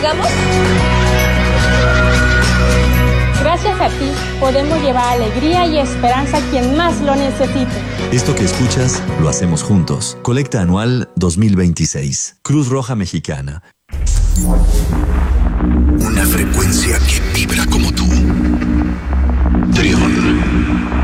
¿Jugamos? Gracias a ti, podemos llevar alegría y esperanza a quien más lo necesite. Esto que escuchas, lo hacemos juntos. Colecta anual 2026. Cruz Roja Mexicana. Una frecuencia que vibra como tú. Trión.